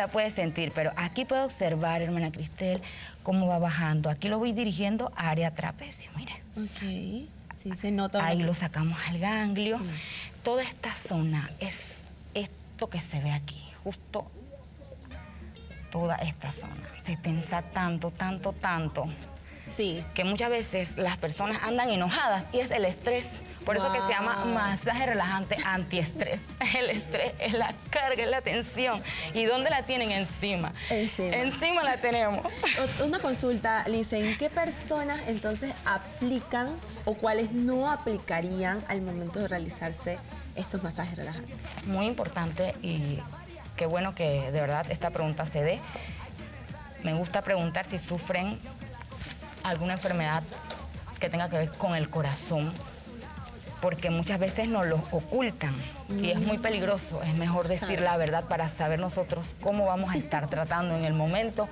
la puede sentir, pero aquí puede observar, hermana Cristel, cómo va bajando. Aquí lo voy dirigiendo a área trapecio, mire. Ok, sí, se nota. Ahí lo sacamos al ganglio. Sí. Toda esta zona es esto que se ve aquí, justo toda esta zona. Se tensa tanto, tanto, tanto, Sí. que muchas veces las personas andan enojadas y es el estrés. Por eso que se llama masaje relajante antiestrés. El estrés es la carga, es la tensión. ¿Y dónde la tienen? Encima. Encima la tenemos. Una consulta, Lince, ¿qué personas entonces aplican o cuáles no aplicarían al momento de realizarse estos masajes relajantes? Muy importante y qué bueno que de verdad esta pregunta se dé. Me gusta preguntar si sufren alguna enfermedad que tenga que ver con el corazón, porque muchas veces nos lo ocultan y es muy peligroso. Es mejor decir la verdad para saber nosotros cómo vamos a estar tratando en el momento.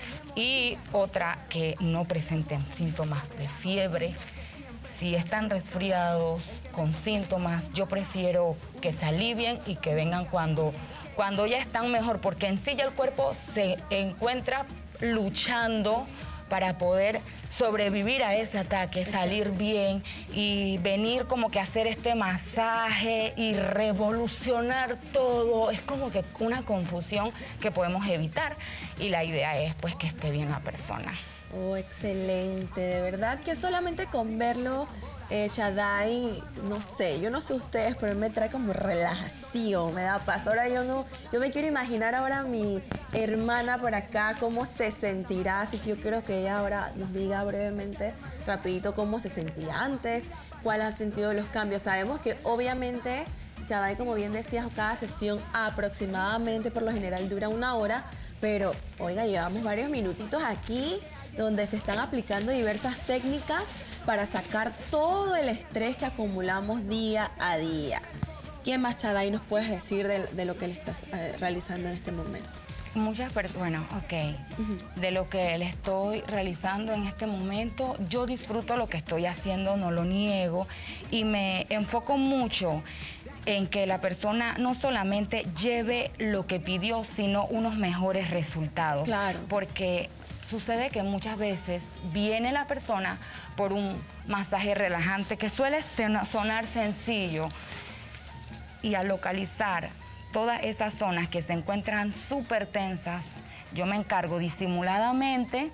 Y otra, que no presenten síntomas de fiebre. Si están resfriados con síntomas, yo prefiero que se alivien y que vengan cuando ya están mejor, porque en sí ya el cuerpo se encuentra luchando para poder sobrevivir a ese ataque, salir bien y venir como que a hacer este masaje y revolucionar todo. Es como que una confusión que podemos evitar y la idea es pues que esté bien la persona. Oh, excelente, de verdad que solamente con verlo, Shaddai, no sé, yo no sé ustedes, pero me trae como relajación, me da paz. Ahora yo me quiero imaginar ahora a mi hermana por acá, cómo se sentirá, así que yo quiero que ella ahora nos diga brevemente, rapidito, cómo se sentía antes, cuál ha sentido los cambios. Sabemos que obviamente, Shaddai, como bien decías, cada sesión aproximadamente, por lo general dura 1 hora, pero oiga, llevamos varios minutitos aquí donde se están aplicando diversas técnicas para sacar todo el estrés que acumulamos día a día. ¿Qué más, Shaddai, nos puedes decir de lo que le estás realizando en este momento? Muchas personas, bueno, ok, de lo que le estoy realizando en este momento, yo disfruto lo que estoy haciendo, no lo niego, y me enfoco mucho en que la persona no solamente lleve lo que pidió, sino unos mejores resultados. Claro. Porque sucede que muchas veces viene la persona por un masaje relajante que suele sonar sencillo, y al localizar todas esas zonas que se encuentran súper tensas, yo me encargo disimuladamente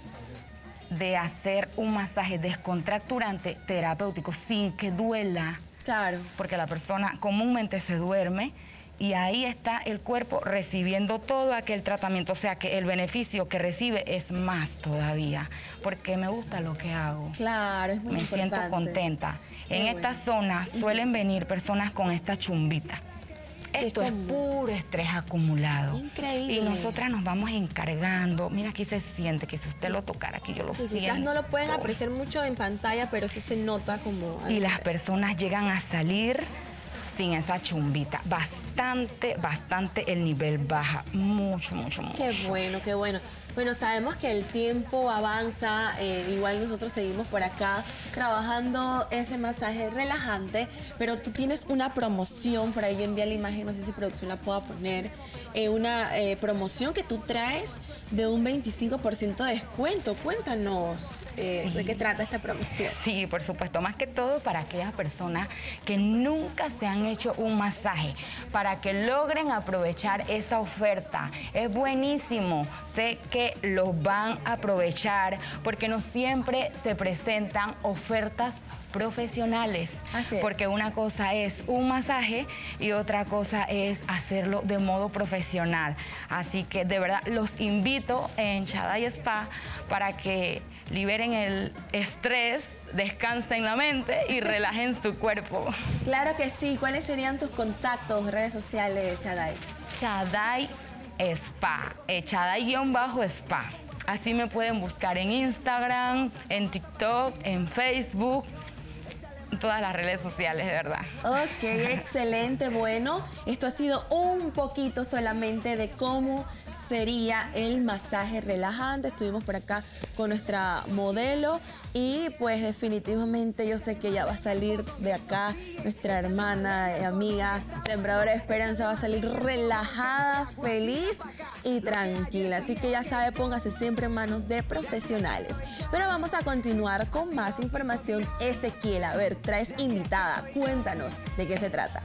de hacer un masaje descontracturante terapéutico sin que duela. Claro. Porque la persona comúnmente se duerme y ahí está el cuerpo recibiendo todo aquel tratamiento. O sea que el beneficio que recibe es más todavía, porque me gusta lo que hago. Claro, es muy importante. Me siento contenta. En estas zonas suelen venir personas con esta chumbita. Esto es puro estrés acumulado. Increíble. Y nosotras nos vamos encargando. Mira, aquí se siente, que si usted lo tocara, aquí yo lo siento. Quizás no lo pueden apreciar mucho en pantalla, pero sí se nota como... Y las personas llegan a salir sin esa chumbita. Bastante el nivel baja. Mucho. Qué bueno, qué bueno. Bueno, sabemos que el tiempo avanza, igual nosotros seguimos por acá trabajando ese masaje relajante, pero tú tienes una promoción, por ahí yo envié la imagen, no sé si producción la pueda poner, una promoción que tú traes de un 25% de descuento. Cuéntanos de qué trata esta promoción. Sí, por supuesto, más que todo para aquellas personas que nunca se han hecho un masaje, para que logren aprovechar esta oferta. Es buenísimo, sé que los van a aprovechar porque no siempre se presentan ofertas profesionales. Así es. Porque una cosa es un masaje y otra cosa es hacerlo de modo profesional. Así que de verdad los invito en Shaddai Spa para que liberen el estrés, descansen la mente y relajen su cuerpo. Claro que sí. ¿Cuáles serían tus contactos, redes sociales, Shaddai? Shaddai Spa, Shaddai-Spa. Así me pueden buscar en Instagram, en TikTok, en Facebook, en todas las redes sociales, de verdad. Ok, excelente. Bueno, esto ha sido un poquito solamente de cómo sería el masaje relajante. Estuvimos por acá con nuestra modelo y pues definitivamente yo sé que ella va a salir de acá, nuestra hermana y amiga sembradora de esperanza va a salir relajada, feliz y tranquila. Así que ya sabe, póngase siempre en manos de profesionales. Pero vamos a continuar con más información. Ezequiel, a ver, traes invitada, cuéntanos de qué se trata.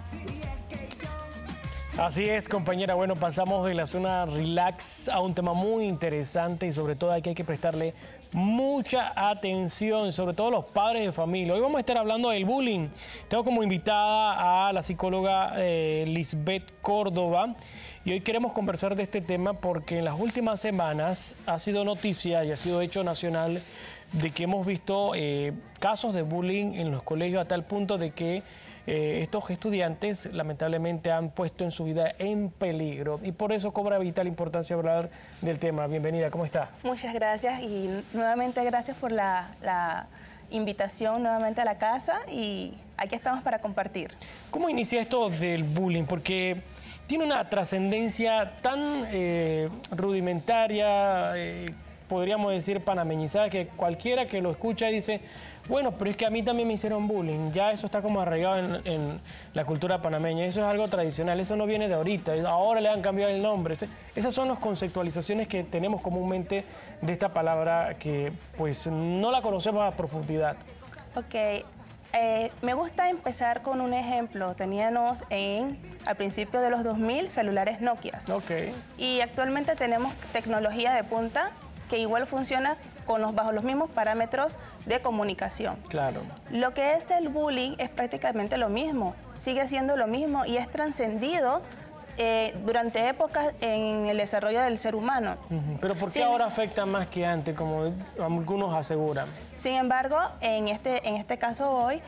Así es, compañera. Bueno, pasamos de la zona relax a un tema muy interesante y sobre todo aquí hay que prestarle mucha atención, sobre todo los padres de familia. Hoy vamos a estar hablando del bullying. Tengo como invitada a la psicóloga Lisbeth Córdoba y hoy queremos conversar de este tema porque en las últimas semanas ha sido noticia y ha sido hecho nacional de que hemos visto casos de bullying en los colegios a tal punto de que estos estudiantes lamentablemente han puesto en su vida en peligro y por eso cobra vital importancia hablar del tema. Bienvenida, ¿cómo está? Muchas gracias y nuevamente gracias por la invitación nuevamente a la casa y aquí estamos para compartir. ¿Cómo inicia esto del bullying? Porque tiene una trascendencia tan rudimentaria, podríamos decir panameñizada, que cualquiera que lo escucha dice, bueno, pero es que a mí también me hicieron bullying. Ya eso está como arraigado en la cultura panameña. Eso es algo tradicional, eso no viene de ahorita. Ahora le han cambiado el nombre. Esas son las conceptualizaciones que tenemos comúnmente de esta palabra que pues no la conocemos a profundidad. Ok, me gusta empezar con un ejemplo. Teníamos al principio de los 2000 celulares Nokia. Okay. Y actualmente tenemos tecnología de punta que igual funciona bajo los mismos parámetros de comunicación. Claro. Lo que es el bullying es prácticamente lo mismo, sigue siendo lo mismo y es trascendido durante épocas en el desarrollo del ser humano. Pero ¿por qué ahora afecta más que antes, como algunos aseguran? Sin embargo, en este caso hoy,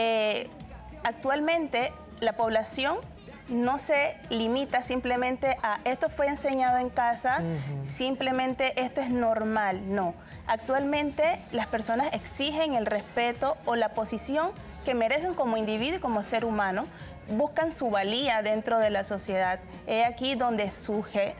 actualmente la población no se limita simplemente a esto fue enseñado en casa, simplemente esto es normal, no. Actualmente las personas exigen el respeto o la posición que merecen como individuo y como ser humano, buscan su valía dentro de la sociedad. Es aquí donde surge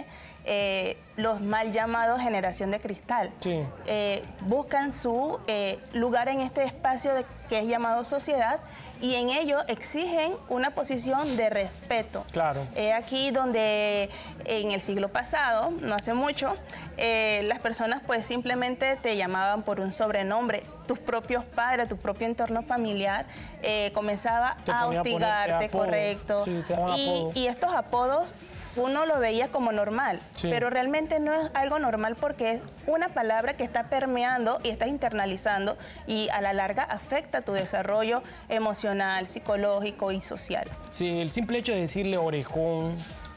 los mal llamados generación de cristal. Sí. Buscan su lugar en este espacio que es llamado sociedad y en ello exigen una posición de respeto. Claro. Aquí donde en el siglo pasado, no hace mucho, las personas pues simplemente te llamaban por un sobrenombre. Tus propios padres, tu propio entorno familiar comenzaba a hostigarte, correcto. Sí, y estos apodos uno lo veía como normal, sí, pero realmente no es algo normal porque es una palabra que está permeando y estás internalizando y a la larga afecta tu desarrollo emocional, psicológico y social. Sí, el simple hecho de decirle orejón,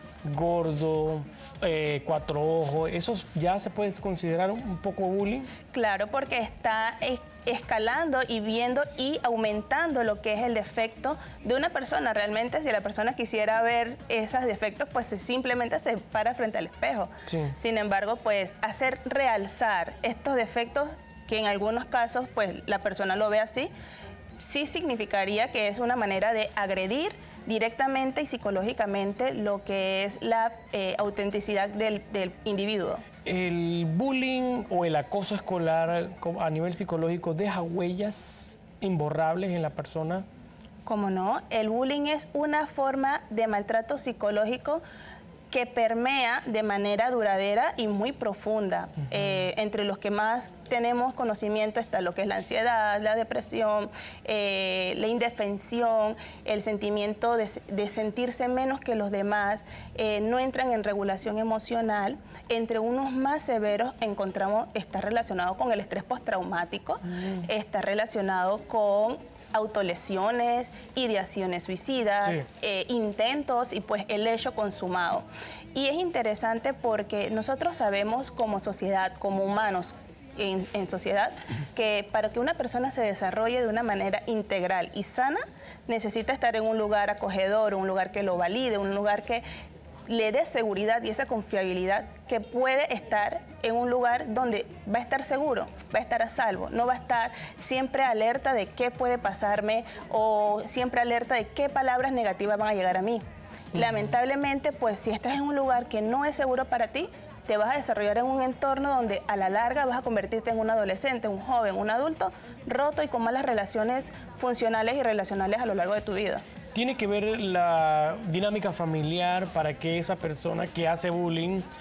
gordo, cuatro ojos, ¿eso ya se puede considerar un poco bullying? Claro, porque está escalando y viendo y aumentando lo que es el defecto de una persona. Realmente, si la persona quisiera ver esos defectos, pues simplemente se para frente al espejo. Sí. Sin embargo, pues hacer realzar estos defectos, que en algunos casos, pues la persona lo ve así, sí significaría que es una manera de agredir directamente y psicológicamente lo que es la autenticidad del individuo. ¿El bullying o el acoso escolar a nivel psicológico deja huellas imborrables en la persona? ¿Cómo no? El bullying es una forma de maltrato psicológico que permea de manera duradera y muy profunda. Entre los que más tenemos conocimiento está lo que es la ansiedad, la depresión, la indefensión, el sentimiento de sentirse menos que los demás, no entran en regulación emocional. Entre unos más severos está relacionado con el estrés postraumático, está relacionado con autolesiones, ideaciones suicidas, sí, intentos y pues el hecho consumado. Y es interesante porque nosotros sabemos como sociedad, como humanos en sociedad, que para que una persona se desarrolle de una manera integral y sana, necesita estar en un lugar acogedor, un lugar que lo valide, un lugar que le dé seguridad y esa confiabilidad, que puede estar en un lugar donde va a estar seguro, va a estar a salvo, no va a estar siempre alerta de qué puede pasarme o siempre alerta de qué palabras negativas van a llegar a mí. Lamentablemente, pues si estás en un lugar que no es seguro para ti, te vas a desarrollar en un entorno donde a la larga vas a convertirte en un adolescente, un joven, un adulto roto y con malas relaciones funcionales y relacionales a lo largo de tu vida. ¿Tiene que ver la dinámica familiar para que esa persona que hace bullying